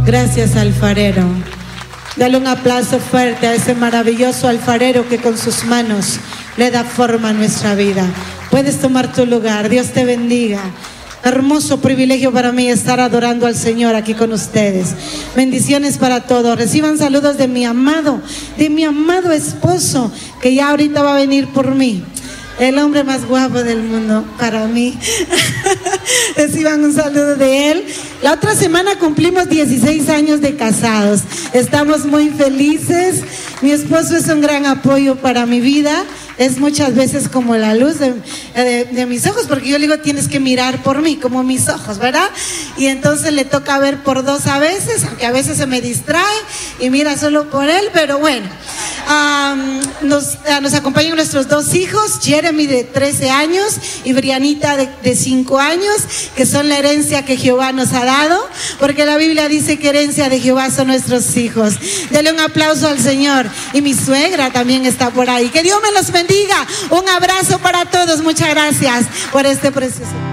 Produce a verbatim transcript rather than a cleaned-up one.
Gracias, alfarero. Dale un aplauso fuerte a ese maravilloso alfarero que con sus manos le da forma a nuestra vida. Puedes tomar tu lugar. Dios te bendiga. Hermoso privilegio para mí estar adorando al Señor aquí con ustedes. Bendiciones para todos. Reciban saludos de mi amado, de mi amado esposo, que ya ahorita va a venir por mí. El hombre más guapo del mundo para mí. Reciban un saludo de él. La otra semana cumplimos dieciséis años de casados. Estamos muy felices. Mi esposo es un gran apoyo para mi vida. Es muchas veces como la luz de, de, de mis ojos, porque yo le digo, tienes que mirar por mí, como mis ojos, ¿verdad? Y entonces le toca ver por dos a veces, aunque a veces se me distrae y mira solo por él, pero bueno. Um, nos, uh, nos acompañan nuestros dos hijos, Jeremy de trece años y Brianita de, de cinco años, que son la herencia que Jehová nos ha dado, porque la Biblia dice que herencia de Jehová son nuestros hijos. Dele un aplauso al Señor. Y mi suegra también está por ahí. Que Dios me los bendiga. Un abrazo para todos. Muchas gracias por este precioso.